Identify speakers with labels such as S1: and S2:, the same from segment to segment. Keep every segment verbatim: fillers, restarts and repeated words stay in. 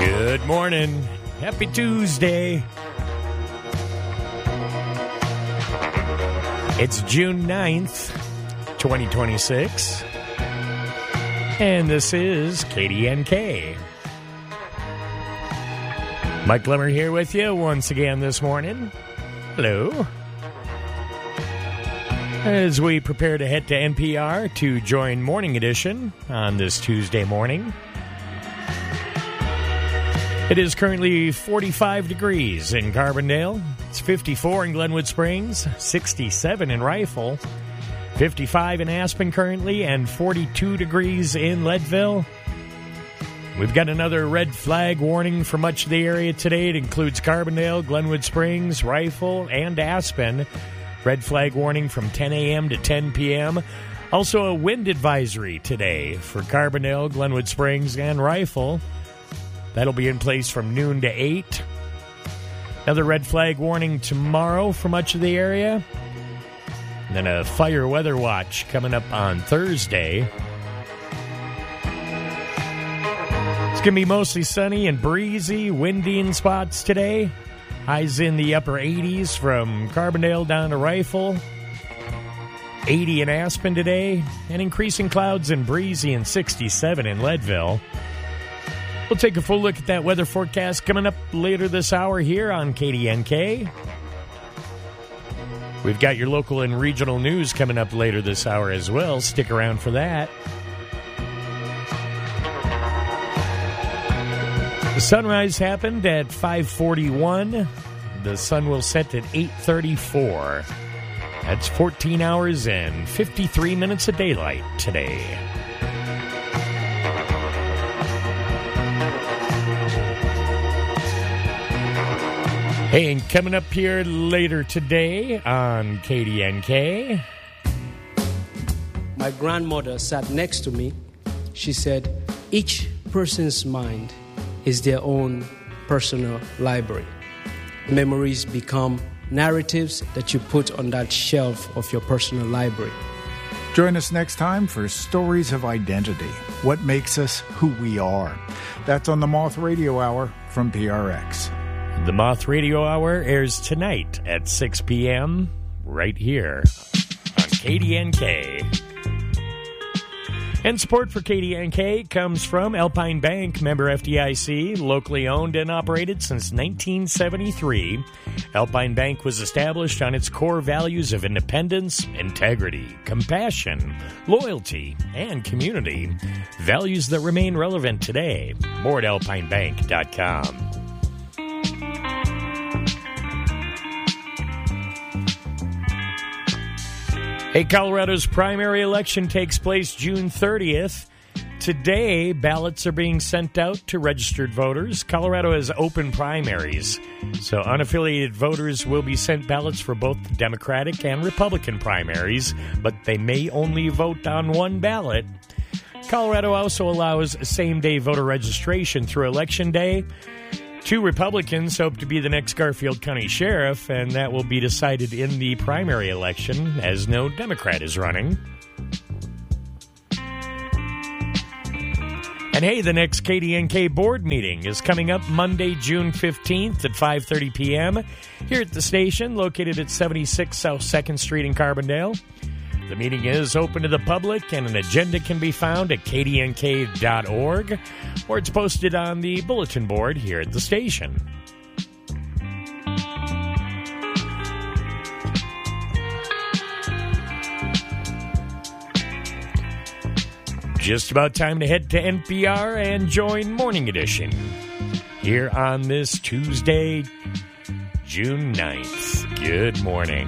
S1: Good morning. Happy Tuesday. It's June ninth, twenty twenty-six. And this is K D N K. Mike Lemmer here with you once again this morning. Hello. As we prepare to head to N P R to join Morning Edition on this Tuesday morning. It is currently forty-five degrees in Carbondale. It's fifty-four in Glenwood Springs, sixty-seven in Rifle, fifty-five in Aspen currently, and forty-two degrees in Leadville. We've got another red flag warning for much of the area today. It includes Carbondale, Glenwood Springs, Rifle, and Aspen. Red flag warning from ten a.m. to ten p.m. Also a wind advisory today for Carbondale, Glenwood Springs, and Rifle. That'll be in place from noon to eight. Another red flag warning tomorrow for much of the area. And then a fire weather watch coming up on Thursday. It's going to be mostly sunny and breezy, windy in spots today. Highs in the upper eighties from Carbondale down to Rifle. eighty in Aspen today. And increasing clouds and breezy and sixty-seven in Leadville. We'll take a full look at that weather forecast coming up later this hour here on K D N K. We've got your local and regional news coming up later this hour as well. Stick around for that. The sunrise happened at five forty-one. The sun will set at eight thirty-four. That's fourteen hours and fifty-three minutes of daylight today. Hey, and coming up here later today on K D N K.
S2: My grandmother sat next to me. She said, each person's mind is their own personal library. Memories become narratives that you put on that shelf of your personal library.
S3: Join us next time for Stories of Identity, what makes us who we are. That's on the Moth Radio Hour from P R X.
S1: The Moth Radio Hour airs tonight at six p.m. right here on K D N K. And support for K D N K comes from Alpine Bank, member F D I C, locally owned and operated since nineteen seventy-three. Alpine Bank was established on its core values of independence, integrity, compassion, loyalty, and community. Values that remain relevant today. More at alpine bank dot com. Hey, Colorado's primary election takes place June thirtieth. Today, ballots are being sent out to registered voters. Colorado has open primaries, so unaffiliated voters will be sent ballots for both the Democratic and Republican primaries, but they may only vote on one ballot. Colorado also allows same-day voter registration through Election Day. Two Republicans hope to be the next Garfield County Sheriff, and that will be decided in the primary election, as no Democrat is running. And hey, the next K D N K board meeting is coming up Monday, June fifteenth at five thirty p.m. here at the station, located at seventy-six South second Street in Carbondale. The meeting is open to the public, and an agenda can be found at k d n k dot org, or it's posted on the bulletin board here at the station. Just about time to head to N P R and join Morning Edition here on this Tuesday, June ninth. Good morning.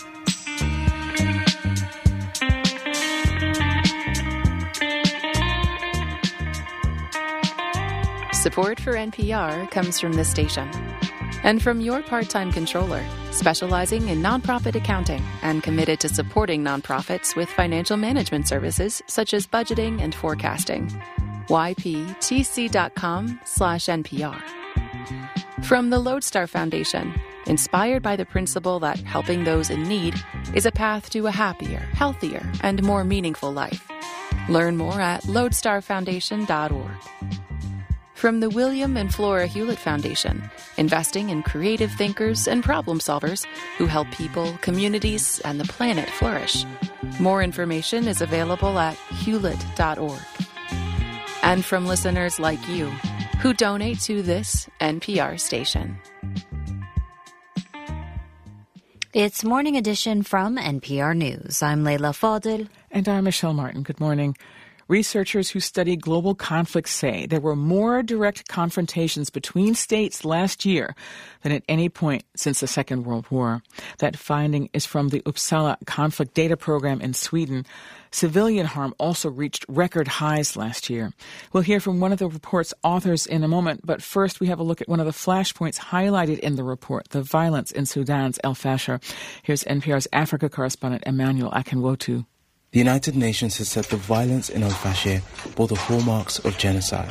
S4: Support for N P R comes from this station and from your part-time controller, specializing in nonprofit accounting and committed to supporting nonprofits with financial management services such as budgeting and forecasting. y p t c dot com slash N P R. From the Lodestar Foundation, inspired by the principle that helping those in need is a path to a happier, healthier, and more meaningful life. Learn more at lodestar foundation dot org. From the William and Flora Hewlett Foundation, investing in creative thinkers and problem solvers who help people, communities, and the planet flourish. More information is available at hewlett dot org. And from listeners like you, who donate to this N P R station.
S5: It's Morning Edition from N P R News. I'm Leila Fadel.
S6: And I'm Michelle Martin. Good morning. Researchers who study global conflicts say there were more direct confrontations between states last year than at any point since the Second World War. That finding is from the Uppsala Conflict Data Program in Sweden. Civilian harm also reached record highs last year. We'll hear from one of the report's authors in a moment, but first we have a look at one of the flashpoints highlighted in the report, the violence in Sudan's El Fasher. Here's N P R's Africa correspondent Emmanuel Akinwotu.
S7: The United Nations has said the violence in Al Fasher bore the hallmarks of genocide.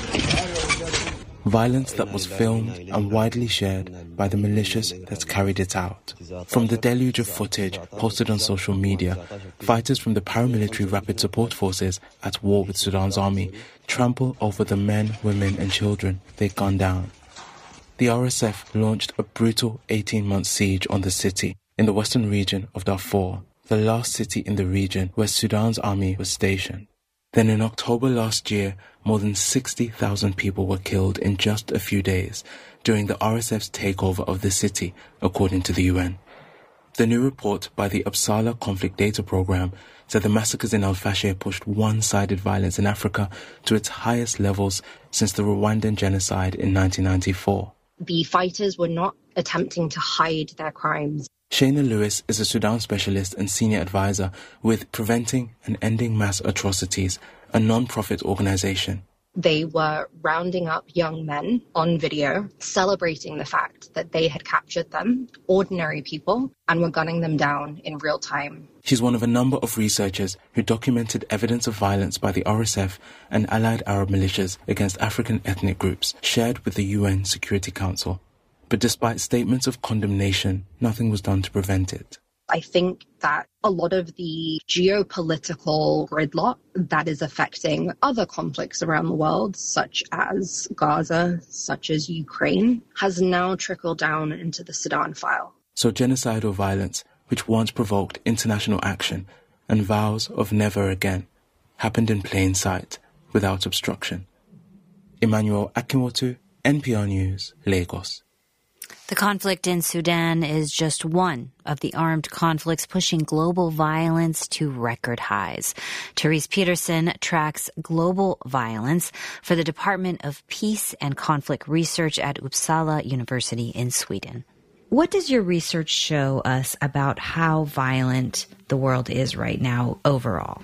S7: Violence that was filmed and widely shared by the militias that carried it out. From the deluge of footage posted on social media, fighters from the paramilitary Rapid Support Forces at war with Sudan's army trample over the men, women and children they gunned down. The R S F launched a brutal eighteen-month siege on the city in the western region of Darfur, the last city in the region where Sudan's army was stationed. Then in October last year, more than sixty thousand people were killed in just a few days during the R S F's takeover of the city, according to the U N. The new report by the Uppsala Conflict Data Program said the massacres in Al Fasher pushed one-sided violence in Africa to its highest levels since the Rwandan genocide in nineteen ninety-four.
S8: The fighters were not attempting to hide their crimes.
S7: Shayna Lewis is a Sudan specialist and senior advisor with Preventing and Ending Mass Atrocities, a non-profit organization.
S8: They were rounding up young men on video, celebrating the fact that they had captured them, ordinary people, and were gunning them down in real time.
S7: She's one of a number of researchers who documented evidence of violence by the R S F and allied Arab militias against African ethnic groups, shared with the U N Security Council. But despite statements of condemnation, nothing was done to prevent it.
S8: I think that a lot of the geopolitical gridlock that is affecting other conflicts around the world, such as Gaza, such as Ukraine, has now trickled down into the Sudan file.
S7: So genocidal violence, which once provoked international action and vows of never again, happened in plain sight, without obstruction. Emmanuel Akinwotu, N P R News, Lagos.
S5: The conflict in Sudan is just one of the armed conflicts pushing global violence to record highs. Therese Peterson tracks global violence for the Department of Peace and Conflict Research at Uppsala University in Sweden. What does your research show us about how violent the world is right now overall?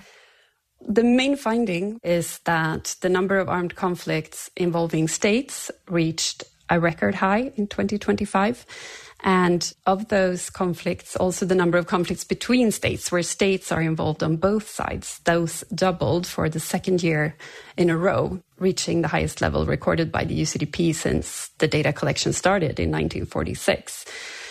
S9: The main finding is that the number of armed conflicts involving states reached a record high in twenty twenty-five. And of those conflicts, also the number of conflicts between states, where states are involved on both sides, those doubled for the second year in a row, reaching the highest level recorded by the U C D P since the data collection started in nineteen forty-six.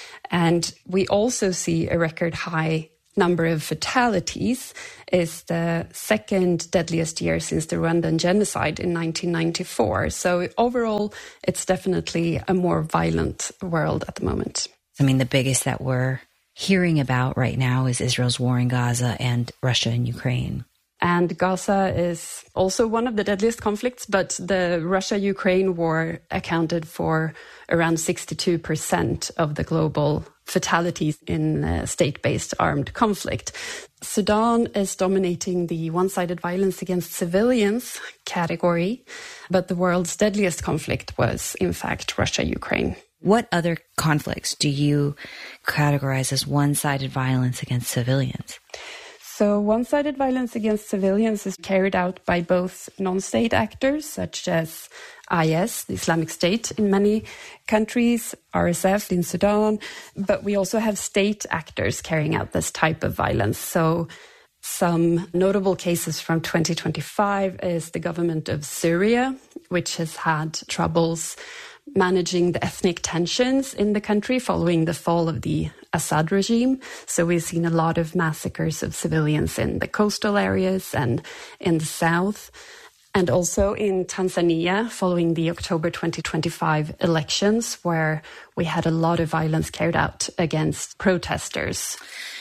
S9: And we also see a record high number of fatalities. Is the second deadliest year since the Rwandan genocide in nineteen ninety-four. So overall, it's definitely a more violent world at the moment.
S5: I mean, the biggest that we're hearing about right now is Israel's war in Gaza and Russia and Ukraine.
S9: And Gaza is also one of the deadliest conflicts, but the Russia-Ukraine war accounted for around sixty-two percent of the global fatalities in uh, state-based armed conflict. Sudan is dominating the one-sided violence against civilians category, but the world's deadliest conflict was, in fact, Russia-Ukraine.
S5: What other conflicts do you categorize as one-sided violence against civilians?
S9: So one-sided violence against civilians is carried out by both non-state actors, such as I S, the Islamic State in many countries, R S F in Sudan, but we also have state actors carrying out this type of violence. So some notable cases from twenty twenty-five is the government of Syria, which has had troubles managing the ethnic tensions in the country following the fall of the Assad regime. So we've seen a lot of massacres of civilians in the coastal areas and in the south. And also in Tanzania, following the October twenty twenty-five elections, where we had a lot of violence carried out against protesters.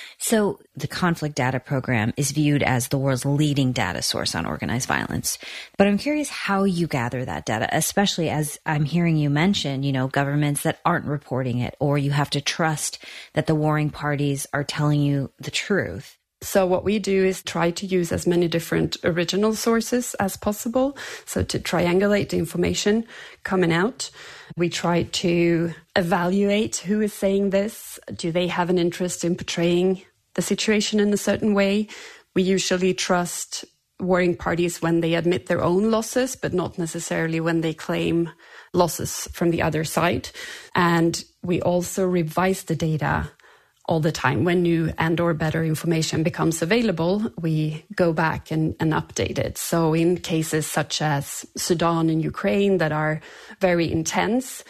S5: So the Conflict Data Program is viewed as the world's leading data source on organized violence. But I'm curious how you gather that data, especially as I'm hearing you mention, you know, governments that aren't reporting it, or you have to trust that the warring parties are telling you the truth.
S9: So what we do is try to use as many different original sources as possible. So to triangulate the information coming out, we try to evaluate who is saying this. Do they have an interest in portraying the situation in a certain way? We usually trust warring parties when they admit their own losses, but not necessarily when they claim losses from the other side. And we also revise the data all the time. When new and or better information becomes available, we go back and, and update it. So in cases such as Sudan and Ukraine that are very intense,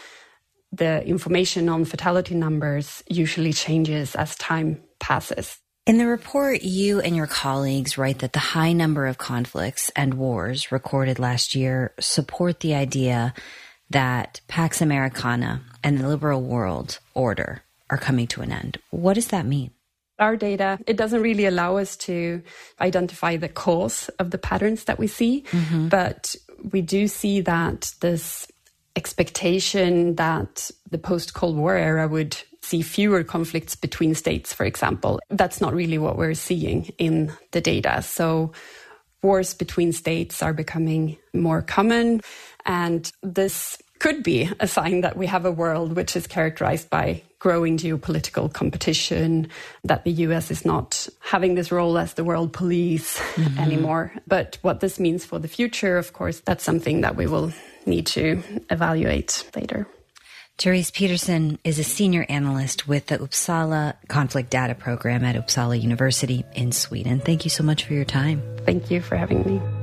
S9: the information on fatality numbers usually changes as time passes.
S5: In the report, you and your colleagues write that the high number of conflicts and wars recorded last year support the idea that Pax Americana and the liberal world order are coming to an end. What does that mean?
S9: Our data, it doesn't really allow us to identify the cause of the patterns that we see, mm-hmm. but we do see that this expectation that the post-Cold War era would see fewer conflicts between states, for example, that's not really what we're seeing in the data. So wars between states are becoming more common, and this could be a sign that we have a world which is characterized by growing geopolitical competition, that the U S is not having this role as the world police mm-hmm. anymore. But what this means for the future, of course, that's something that we will need to evaluate later.
S5: Therese Peterson is a senior analyst with the Uppsala Conflict Data Program at Uppsala University in Sweden. Thank you so much for your time.
S9: Thank you for having me.